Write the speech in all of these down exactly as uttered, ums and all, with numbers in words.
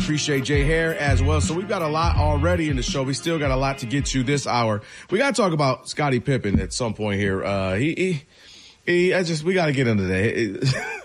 Appreciate Jay Hare as well. So we've got a lot already in the show. We still got a lot to get to this hour. We got to talk about Scottie Pippen at some point here. Uh, he, he, he, I just, we got to get into that.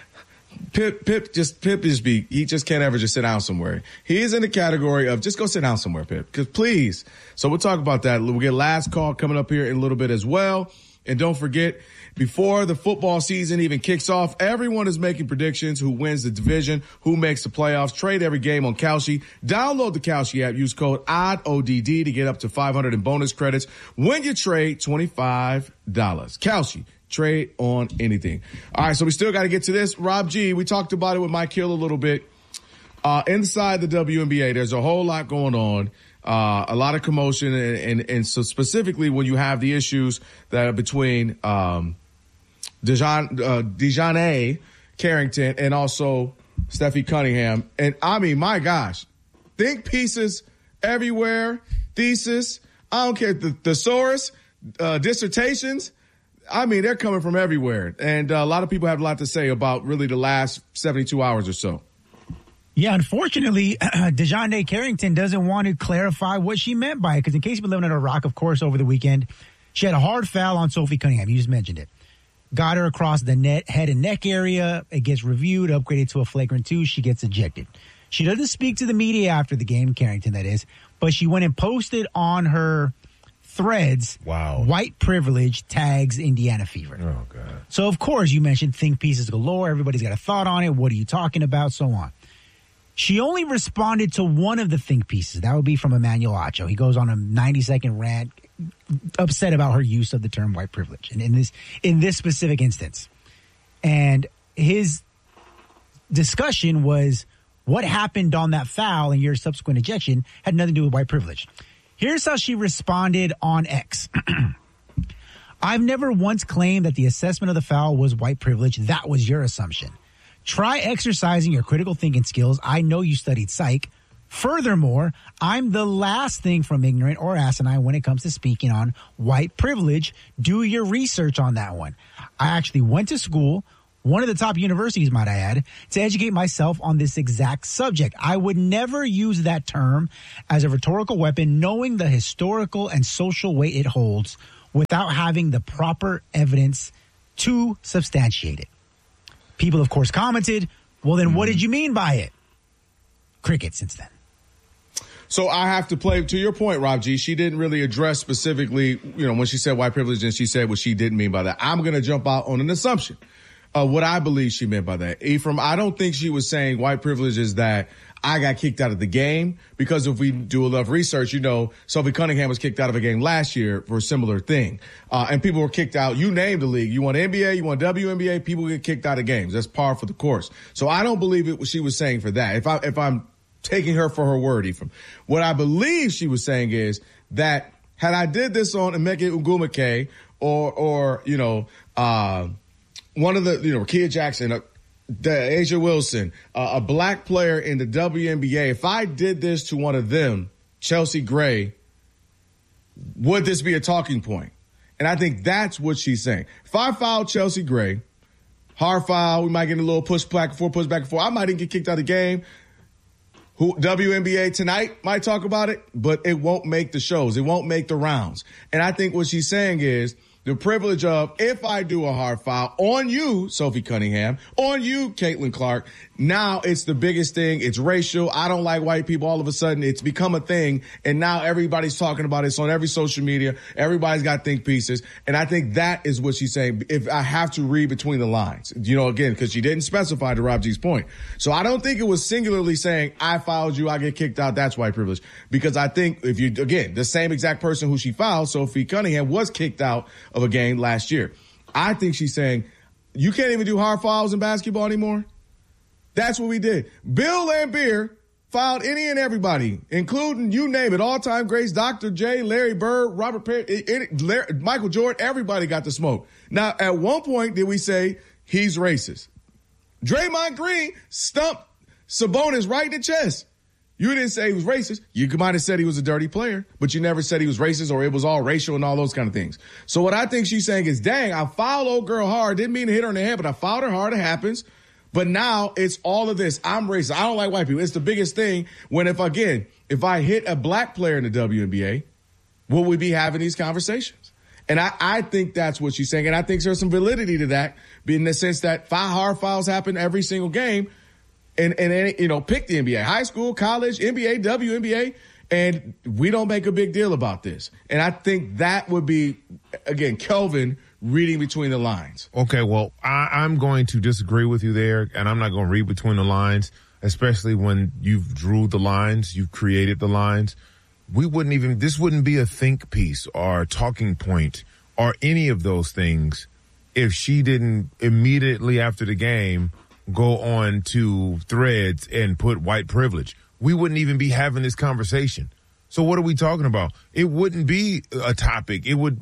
Pip, Pip, just, Pip just be, he just can't ever just sit down somewhere. He is in the category of just go sit down somewhere, Pip. Cause please. So we'll talk about that. We'll get last call coming up here in a little bit as well. And don't forget, before the football season even kicks off, everyone is making predictions who wins the division, who makes the playoffs. Trade every game on Kalshi. Download the Kalshi app. Use code O D D, O D D to get up to five hundred in bonus credits when you trade twenty-five dollars. Kalshi. Trade on anything. All right, so we still got to get to this. Rob G, we talked about it with Mike Hill a little bit. Uh, inside the W N B A, there's a whole lot going on. Uh, a lot of commotion, and, and, and so specifically when you have the issues that are between um, Dejan, uh, DeJounte Carrington and also Steffi Cunningham. And, I mean, my gosh, think pieces everywhere, thesis, I don't care, the thesaurus, uh, dissertations. I mean, they're coming from everywhere. And uh, a lot of people have a lot to say about really the last seventy-two hours or so. Yeah, unfortunately, DeJounte Carrington doesn't want to clarify what she meant by it. Because in case you've been living under a rock, of course, over the weekend, she had a hard foul on Sophie Cunningham. You just mentioned it. Got her across the net, head and neck area. It gets reviewed, upgraded to a flagrant two. She gets ejected. She doesn't speak to the media after the game, Carrington, that is. But she went and posted on her threads, wow, white privilege tags Indiana Fever. Oh, God. So, of course, you mentioned think pieces galore. Everybody's got a thought on it. What are you talking about? So on. She only responded to one of the think pieces. That would be from Emmanuel Acho. He goes on a ninety-second rant, upset about her use of the term white privilege, and in this in this specific instance. And his discussion was what happened on that foul and your subsequent ejection had nothing to do with white privilege. Here's how she responded on X. I've never once claimed that the assessment of the foul was white privilege. That was your assumption. Try exercising your critical thinking skills. I know you studied psych. Furthermore, I'm the last thing from ignorant or asinine when it comes to speaking on white privilege. Do your research on that one. I actually went to school, one of the top universities, might I add, to educate myself on this exact subject. I would never use that term as a rhetorical weapon, knowing the historical and social weight it holds without having the proper evidence to substantiate it. People, of course, commented, well, then what did you mean by it? Cricket since then. So I have to play, to your point, Rob G, she didn't really address specifically, you know, when she said white privilege and she said what she didn't mean by that. I'm going to jump out on an assumption of what I believe she meant by that. Ephraim, I don't think she was saying white privilege is that I got kicked out of the game, because if we do enough research, you know, Sophie Cunningham was kicked out of a game last year for a similar thing. Uh, and people were kicked out. You named the league. You want N B A, you want W N B A, people get kicked out of games. That's par for the course. So I don't believe it what she was saying for that. If I, if I'm taking her for her word, Ephraim, what I believe she was saying is that had I did this on Emeka Ugumake or, or, you know, uh, one of the, you know, Kia Jackson, uh, The Asia Wilson, uh, a black player in the W N B A, if I did this to one of them, Chelsea Gray, would this be a talking point? And I think that's what she's saying. If I foul Chelsea Gray, hard foul, we might get a little push back and forth, push back and forth. I might even get kicked out of the game. Who, W N B A Tonight might talk about it, but it won't make the shows. It won't make the rounds. And I think what she's saying is, the privilege of, if I do a hard foul on you, Sophie Cunningham, on you, Caitlin Clark, now it's the biggest thing. It's racial. I don't like white people. All of a sudden, it's become a thing. And now everybody's talking about it. It's on every social media. Everybody's got think pieces. And I think that is what she's saying. If I have to read between the lines, you know, again, because she didn't specify to Rob G's point. So I don't think it was singularly saying, I fouled you, I get kicked out. That's white privilege. Because I think if you, again, the same exact person who she fouled, Sophie Cunningham, was kicked out of a game last year. I think she's saying, you can't even do hard fouls in basketball anymore. That's what we did. Bill Laimbeer fouled any and everybody, including, you name it, all-time greats, Doctor J, Larry Bird, Robert Perry, it, it, Larry, Michael Jordan, everybody got the smoke. Now, at one point, did we say he's racist? Draymond Green stumped Sabonis right in the chest. You didn't say he was racist. You might have said he was a dirty player, but you never said he was racist or it was all racial and all those kind of things. So what I think she's saying is, dang, I fouled old girl hard. Didn't mean to hit her in the head, but I fouled her hard. It happens. But now it's all of this. I'm racist. I don't like white people. It's the biggest thing when if, again, if I hit a black player in the W N B A, will we be having these conversations? And I, I think that's what she's saying. And I think there's some validity to that, in the sense that five hard fouls happen every single game. And, and, you know, pick the N B A, high school, college, N B A, W N B A, and we don't make a big deal about this. And I think that would be, again, Kelvin reading between the lines. Okay, well, I, I'm going to disagree with you there, and I'm not going to read between the lines, especially when you've drew the lines, you've created the lines. We wouldn't even, this wouldn't be a think piece or a talking point or any of those things if she didn't immediately after the game go on to Threads and put white privilege. We wouldn't even be having this conversation. So what are we talking about? It wouldn't be a topic. It would,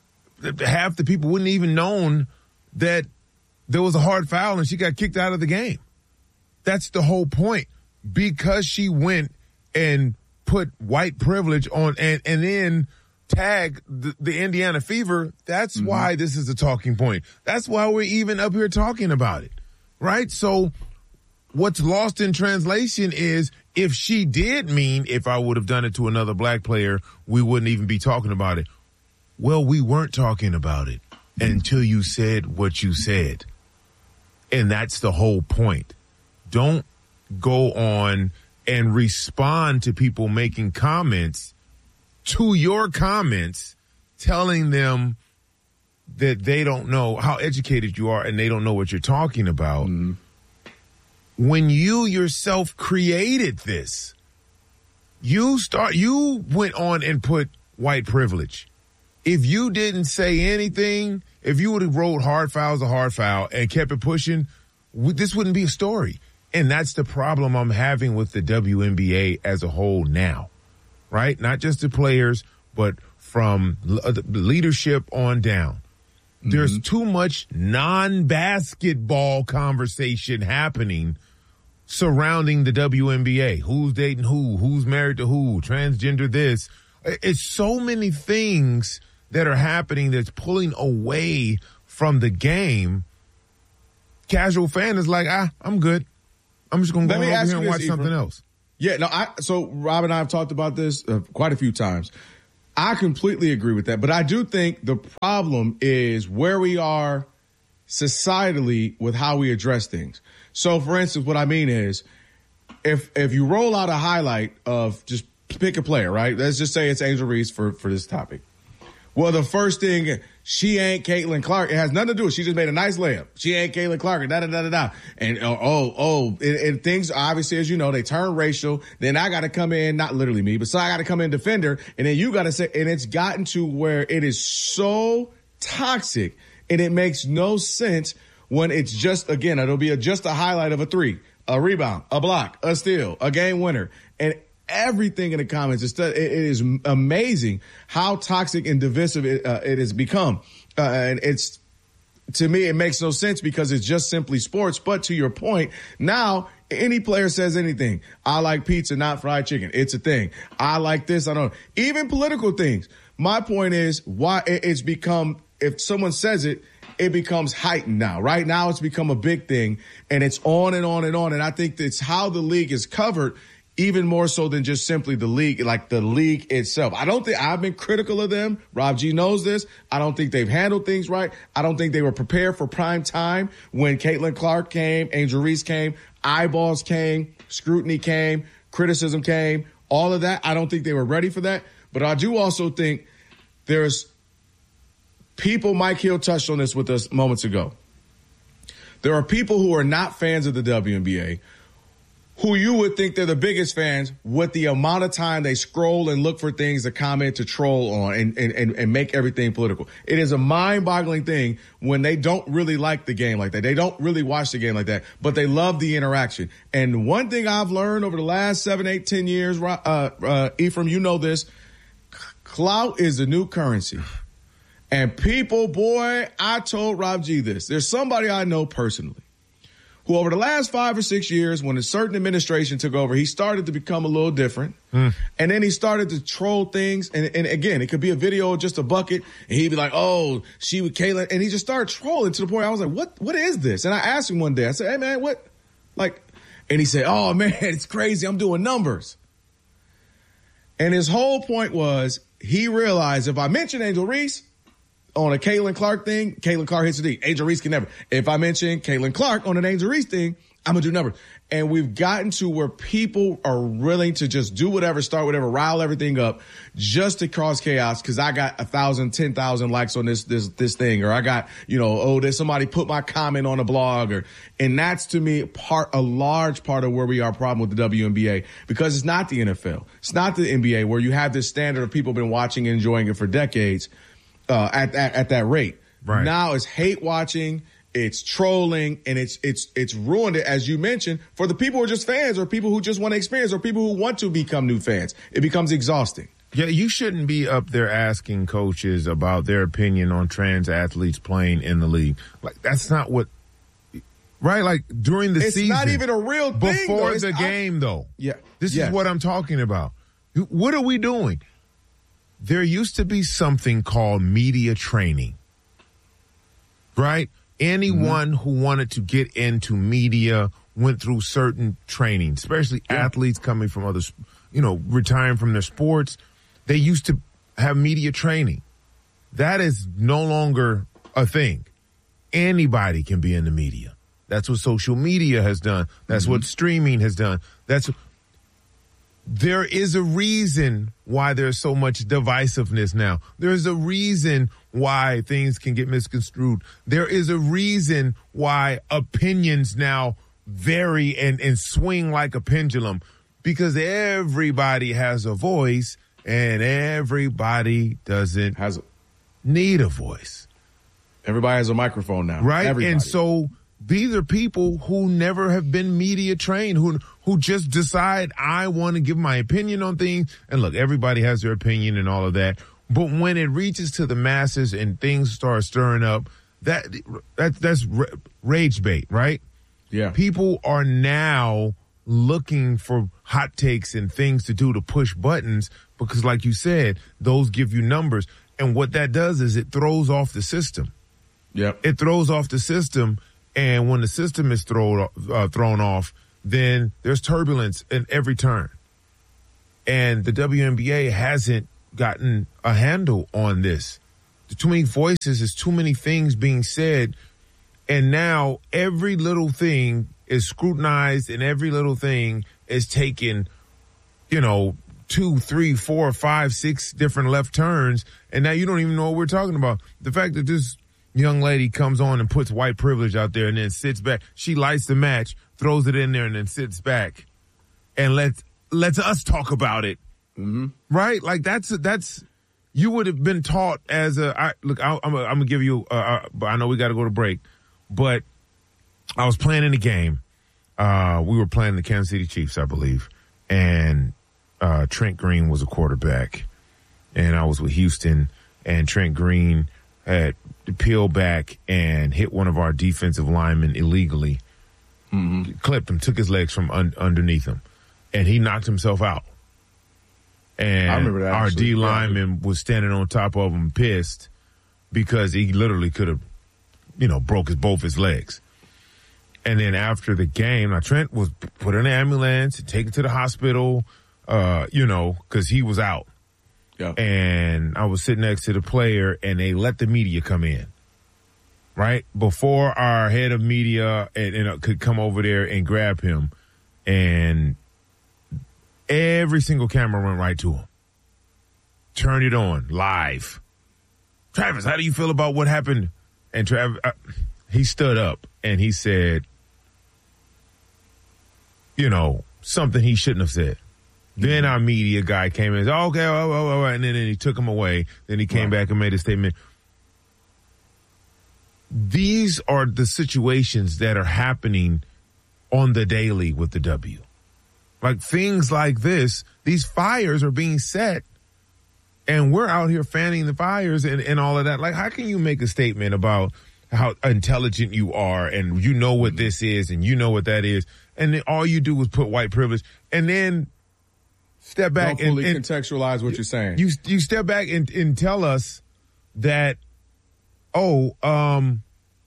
half the people wouldn't even known that there was a hard foul and she got kicked out of the game. That's the whole point. Because she went and put white privilege on and, and then tag the, the Indiana Fever, that's mm-hmm. why this is a talking point. That's why we're even up here talking about it, right? So what's lost in translation is if she did mean if I would have done it to another black player, we wouldn't even be talking about it. Well, we weren't talking about it until you said what you said. And that's the whole point. Don't go on and respond to people making comments to your comments, telling them that they don't know how educated you are and they don't know what you're talking about. Mm-hmm. When you yourself created this, you start, you went on and put white privilege. If you didn't say anything, if you would have wrote hard fouls a hard foul and kept it pushing, this wouldn't be a story. And that's the problem I'm having with the W N B A as a whole now, right? Not just the players, but from leadership on down. Mm-hmm. There's too much non-basketball conversation happening surrounding the W N B A. Who's dating who? Who's married to who? Transgender this. It's so many things that are happening that's pulling away from the game. Casual fan is like, ah, I'm good. I'm just going to go over here and watch something else. Yeah, no, I, so Rob and I have talked about this uh, quite a few times. I completely agree with that. But I do think the problem is where we are societally with how we address things. So, for instance, what I mean is if if you roll out a highlight of just pick a player, right? Let's just say it's Angel Reese for, for this topic. Well, the first thing, she ain't Caitlin Clark. It has nothing to do with it. She just made a nice layup. She ain't Caitlin Clark. Da da da da da. And oh oh, oh and, and things obviously, as you know, they turn racial. Then I got to come in, not literally me, but so I got to come in defend her. And then you got to say, and it's gotten to where it is so toxic, and it makes no sense when it's just again, it'll be a, just a highlight of a three, a rebound, a block, a steal, a game winner, and everything in the comments. It's, it is amazing how toxic and divisive it, uh, it has become. Uh, and it's, to me, it makes no sense because it's just simply sports. But to your point, now any player says anything. I like pizza, not fried chicken. It's a thing. I like this. I don't know. Even political things. My point is why it's become, if someone says it, it becomes heightened now. Right now it's become a big thing, and it's on and on and on. And I think that's how the league is covered, even more so than just simply the league, like the league itself. I don't think I've been critical of them. Rob G knows this. I don't think they've handled things right. I don't think they were prepared for prime time when Caitlin Clark came, Angel Reese came, eyeballs came, scrutiny came, criticism came, all of that. I don't think they were ready for that. But I do also think there's people, Mike Hill touched on this with us moments ago. There are people who are not fans of the W N B A who you would think they're the biggest fans with the amount of time they scroll and look for things to comment, to troll on, and, and, and, and make everything political. It is a mind-boggling thing when they don't really like the game like that. They don't really watch the game like that, but they love the interaction. And one thing I've learned over the last seven, eight, ten years, uh, uh, Ephraim, you know this, clout is the new currency. And people, boy, I told Rob G this. There's somebody I know personally who over the last five or six years, when a certain administration took over, he started to become a little different. Mm. And then he started to troll things. And, and again, it could be a video of just a bucket. And he'd be like, oh, she with Kayla. And he just started trolling to the point I was like, what, what is this? And I asked him one day, I said, hey, man, what? Like, and he said, oh, man, it's crazy. I'm doing numbers. And his whole point was he realized if I mention Angel Reese on a Caitlin Clark thing, Caitlin Clark hits the D. Angel Reese can never. If I mention Caitlin Clark on an Angel Reese thing, I'm going to do numbers. And we've gotten to where people are willing to just do whatever, start whatever, rile everything up just to cause chaos because I got a thousand, ten thousand likes on this, this, this thing. Or I got, you know, oh, there's somebody put my comment on a blog. Or, and that's to me part, a large part of where we are problem with the W N B A because it's not the N F L. It's not the N B A where you have this standard of people been watching and enjoying it for decades. Uh, at, at at that rate. Right. Now it's hate watching, it's trolling, and it's it's it's ruined it, as you mentioned, for the people who are just fans or people who just want to experience or people who want to become new fans. It becomes exhausting. Yeah, you shouldn't be up there asking coaches about their opinion on trans athletes playing in the league. Like that's not what right? Like during the it's season. It's not even a real thing. Before though. the I, game though. Yeah. This yes. is what I'm talking about. What are we doing? There used to be something called media training, right? Anyone mm-hmm. who wanted to get into media went through certain training, especially yeah. athletes coming from other, you know, retiring from their sports. They used to have media training. That is no longer a thing. Anybody can be in the media. That's what social media has done. That's mm-hmm. what streaming has done. That's There is a reason why there's so much divisiveness now. There's a reason why things can get misconstrued. There is a reason why opinions now vary and, and swing like a pendulum because everybody has a voice and everybody doesn't has a, need a voice. Everybody has a microphone now. Right? Everybody. And so these are people who never have been media trained, who who just decide, I want to give my opinion on things. And look, everybody has their opinion and all of that. But when it reaches to the masses and things start stirring up, that, that that's rage bait, right? Yeah. People are now looking for hot takes and things to do to push buttons because, like you said, those give you numbers. And what that does is it throws off the system. Yeah. It throws off the system. And when the system is thrown uh, thrown off, then there's turbulence in every turn. And the W N B A hasn't gotten a handle on this. There's too many voices, there's too many things being said. And now every little thing is scrutinized and every little thing is taken, you know, two, three, four, five, six different left turns. And now you don't even know what we're talking about. The fact that this young lady comes on and puts white privilege out there and then sits back. She lights the match, throws it in there, and then sits back and lets lets us talk about it. Mm-hmm. Right? Like that's that's you would have been taught as a I, look. I, I'm, a, I'm gonna give you. Uh, uh, but I know we got to go to break, but I was playing in the game. Uh, we were playing the Kansas City Chiefs, I believe, and uh, Trent Green was a quarterback, and I was with Houston, and Trent Green had to peel back and hit one of our defensive linemen illegally, mm-hmm. clipped him, took his legs from un- underneath him, and he knocked himself out. And I remember that, our actually. D lineman was standing on top of him pissed because he literally could have, you know, broke his, both his legs. And then after the game, now Trent was put in an ambulance and taken to the hospital, uh, you know, because he was out. Yeah. And I was sitting next to the player, and they let the media come in, right? Before our head of media and, and could come over there and grab him. And every single camera went right to him. Turned it on, live. Travis, how do you feel about what happened? And Travis, uh, he stood up, and he said, you know, something he shouldn't have said. Then our media guy came in and said, oh, okay, all right, all right, and then, then he took him away. Then he came right. back and made a statement. These are the situations that are happening on the daily with the W. Like things like this, these fires are being set, and we're out here fanning the fires and, and all of that. Like, how can you make a statement about how intelligent you are and you know what this is and you know what that is. And then all you do is put white privilege and then step back Don't fully and, and contextualize what you're saying. You you step back and, and tell us that, oh, um,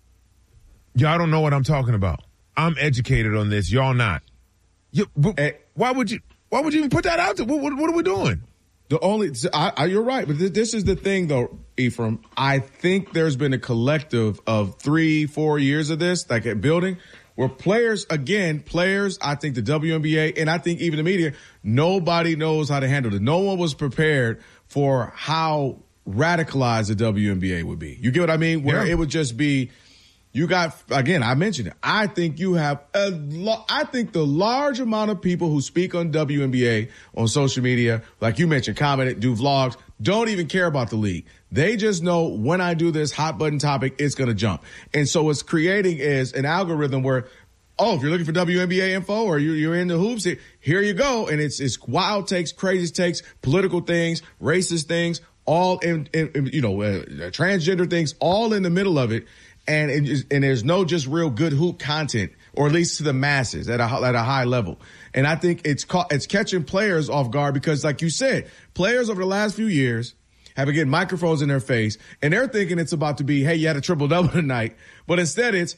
y'all don't know what I'm talking about. I'm educated on this. Y'all not. You, and, why would you? Why would you even put that out there? What, what, what are we doing? The only, I, I, you're right, but th- this is the thing, though, Ephraim. I think there's been a collective of three, four years of this, like at building, where players, again, players, I think the W N B A, and I think even the media, nobody knows how to handle it. No one was prepared for how radicalized the W N B A would be. You get what I mean? Where yeah. it would just be, you got, again, I mentioned it. I think you have a lo- I think the large amount of people who speak on W N B A on social media, like you mentioned, comment, do vlogs, don't even care about the league. They just know when I do this hot button topic, it's going to jump. And so what's creating is an algorithm where, oh, if you're looking for W N B A info or you're, you're in the hoops, here you go. And it's, it's wild takes, crazy takes, political things, racist things, all in, in, in you know, uh, transgender things, all in the middle of it. And it is, and there's no just real good hoop content, or at least to the masses at a at a high level. And I think it's ca- it's catching players off guard because, like you said, players over the last few years have been getting microphones in their face, and they're thinking it's about to be, hey, you had a triple double tonight, but instead it's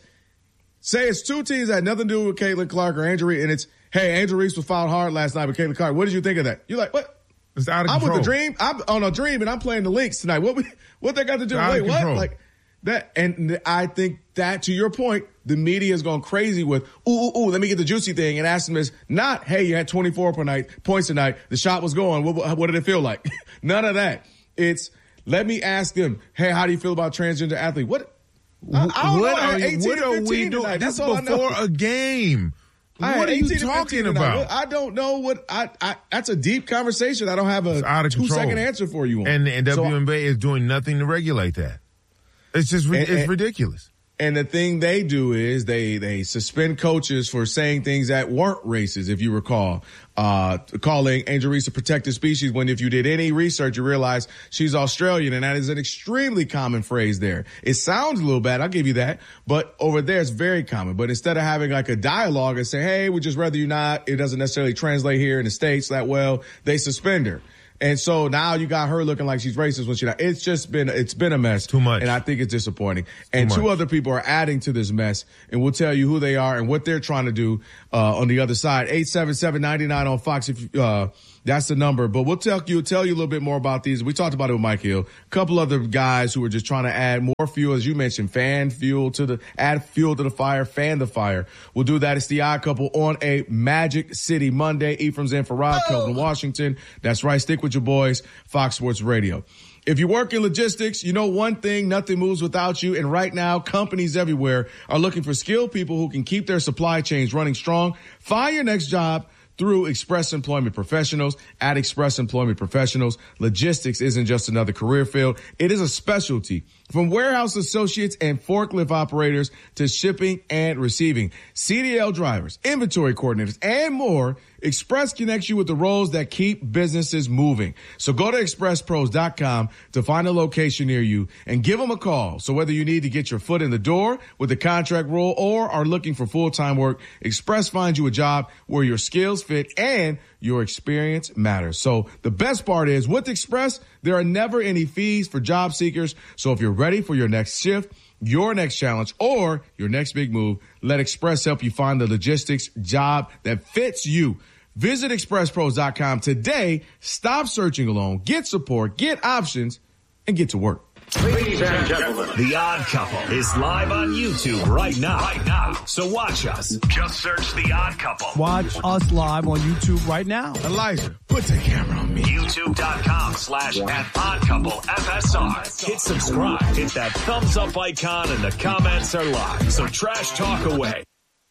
say it's two teams that had nothing to do with Caitlin Clark or Angel Reese, and it's hey, Angel Reese was fouled hard last night with Caitlin Clark. What did you think of that? You're like, what? It's out of I'm control. with the Dream. I'm on a Dream, and I'm playing the Lynx tonight. What we, what they got to do? It's Wait, what? Like. That, and I think that, to your point, the media has gone crazy with, ooh, ooh, ooh, let me get the juicy thing and ask them is not, hey, you had twenty-four per night, points a night, the shot was going, what, what did it feel like? None of that. It's, let me ask them, hey, how do you feel about transgender athlete? What, I, I don't what know, I had are, eighteen what are we doing? Tonight. That's all before I know. a game. I What are you talking about? Tonight. I don't know what, I, I, that's a deep conversation. I don't have a two control. second answer for you on. And, and so, W N B A is doing nothing to regulate that. It's just, and, it's and, ridiculous. And the thing they do is they, they suspend coaches for saying things that weren't racist, if you recall. Uh, calling Angel Reese a protected species when if you did any research, you realize she's Australian, and that is an extremely common phrase there. It sounds a little bad, I'll give you that, but over there it's very common. But instead of having like a dialogue and say, hey, we just rather you not, it doesn't necessarily translate here in the States that well, they suspend her. And so now you got her looking like she's racist when she's not. It's just been, it's been a mess. Too much. And I think it's disappointing. And Too two much. other people are adding to this mess, and we'll tell you who they are and what they're trying to do, uh, on the other side. eight seven seven, nine nine on Fox. If, uh, that's the number, but we'll tell you, tell you a little bit more about these. We talked about it with Mike Hill, a couple other guys who are just trying to add more fuel, as you mentioned, fan fuel to the, add fuel to the fire, fan the fire. We'll do that. It's the Odd Couple on a Magic City Monday. Ephraim's in for Rod, oh. Kelvin Washington. That's right. Stick with your boys, Fox Sports Radio. If you work in logistics, you know one thing, nothing moves without you. And right now, companies everywhere are looking for skilled people who can keep their supply chains running strong. Find your next job through Express Employment Professionals. At Express Employment Professionals, logistics isn't just another career field. It is a specialty. From warehouse associates and forklift operators to shipping and receiving, C D L drivers, inventory coordinators, and more, Express connects you with the roles that keep businesses moving. So go to express pros dot com to find a location near you and give them a call. So whether you need to get your foot in the door with a contract role or are looking for full-time work, Express finds you a job where your skills fit and your experience matters. So the best part is with Express, there are never any fees for job seekers. So if you're ready for your next shift, your next challenge, or your next big move, let Express help you find the logistics job that fits you. Visit express pros dot com today. Stop searching alone. Get support, get options, and get to work. Ladies and gentlemen, The Odd Couple is live on YouTube right now. Right now. So watch us. Just search The Odd Couple. Watch us live on YouTube right now. Elijah, put the camera on me. YouTube.com slash at Odd Couple F S R. Hit subscribe. Hit that thumbs up icon and the comments are live. So trash talk away.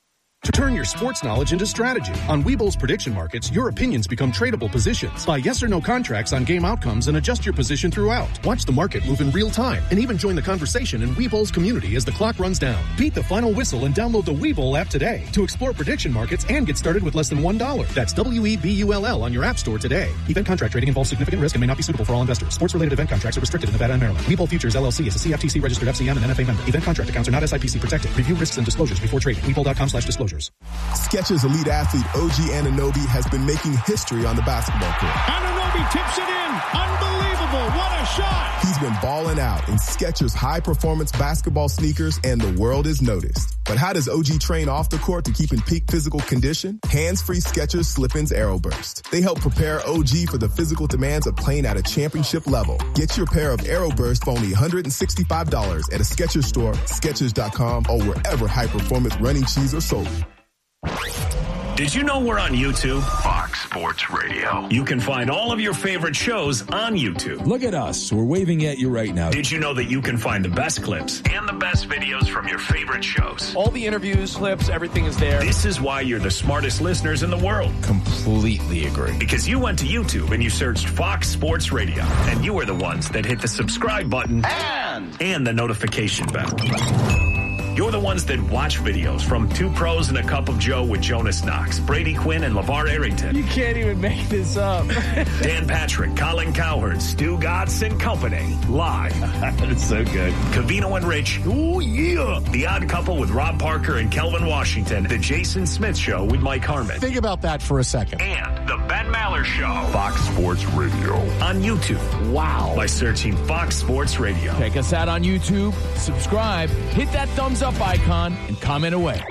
Turn your sports knowledge into strategy. On Webull's prediction markets, your opinions become tradable positions. Buy yes or no contracts on game outcomes and adjust your position throughout. Watch the market move in real time and even join the conversation in Webull's community as the clock runs down. Beat the final whistle and download the Webull app today to explore prediction markets and get started with less than one dollar. That's W E B U L L on your app store today. Event contract trading involves significant risk and may not be suitable for all investors. Sports-related event contracts are restricted in Nevada and Maryland. Webull Futures L L C is a C F T C-registered F C M and N F A member. Event contract accounts are not S I P C protected. Review risks and disclosures before trading. Webull.com slash disclosures. Skechers elite athlete O G Anunoby has been making history on the basketball court. Anunoby tips it in. Unbelievable. What a shot. He's been balling out in Skechers high-performance basketball sneakers, and the world is noticed. But how does O G train off the court to keep in peak physical condition? Hands-free Skechers Slip-ins Aeroburst. They help prepare O G for the physical demands of playing at a championship level. Get your pair of Aeroburst for only one hundred sixty-five dollars at a Skechers store, Skechers dot com, or wherever high-performance running shoes are sold. Did you know we're on YouTube? Fox Sports Radio. You can find all of your favorite shows on YouTube. Look at us. We're waving at you right now. Did you know that you can find the best clips and the best videos from your favorite shows? All the interviews, clips, everything is there. This is why you're the smartest listeners in the world. Completely agree. Because you went to YouTube and you searched Fox Sports Radio, and you were the ones that hit the subscribe button and, and the notification bell. You're the ones that watch videos from Two Pros and a Cup of Joe with Jonas Knox, Brady Quinn, and LeVar Arrington. You can't even make this up. Dan Patrick, Colin Cowherd, Stu Gatz, and company. Live. That's so good. Covino and Rich. Oh, yeah. The Odd Couple with Rob Parker and Kelvin Washington. The Jason Smith Show with Mike Harmon. Think about that for a second. And The Ben Maller Show. Fox Sports Radio. On YouTube. Wow. By searching Fox Sports Radio. Check us out on YouTube. Subscribe. Hit that thumbs up icon and comment away.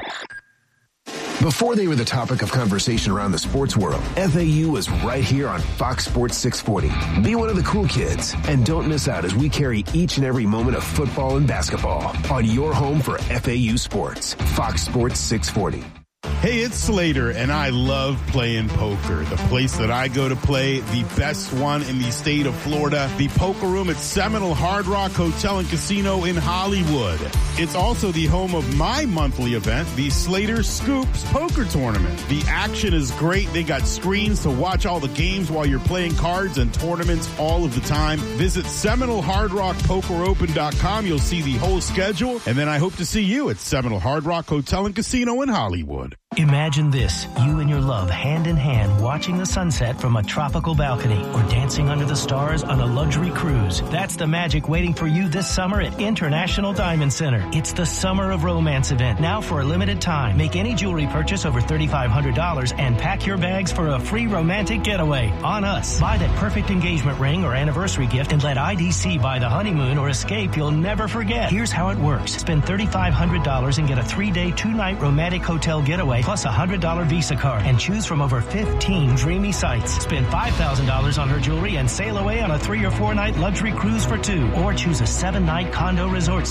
Before they were the topic of conversation around the sports world, F A U was right here on Fox Sports six forty. Be one of the cool kids, and don't miss out as we carry each and every moment of football and basketball on your home for F A U sports. Fox Sports six forty. Hey, it's Slater, and I love playing poker. The place that I go to play, the best one in the state of Florida, the Poker Room at Seminole Hard Rock Hotel and Casino in Hollywood. It's also the home of my monthly event, the Slater Scoops Poker Tournament. The action is great. They got screens to watch all the games while you're playing cards and tournaments all of the time. Visit Seminole Hard Rock Poker Open dot com. You'll see the whole schedule, and then I hope to see you at Seminole Hard Rock Hotel and Casino in Hollywood. Imagine this, you and your love hand in hand watching the sunset from a tropical balcony or dancing under the stars on a luxury cruise. That's the magic waiting for you this summer at International Diamond Center. It's the Summer of Romance event, now for a limited time. Make any jewelry purchase over three thousand five hundred dollars and pack your bags for a free romantic getaway on us. Buy that perfect engagement ring or anniversary gift and let I D C buy the honeymoon or escape you'll never forget. Here's how it works. Spend three thousand five hundred dollars and get a three-day, two-night romantic hotel getaway plus a one hundred dollars Visa card and choose from over fifteen dreamy sites. Spend five thousand dollars on her jewelry and sail away on a three or four night luxury cruise for two, or choose a seven night condo resort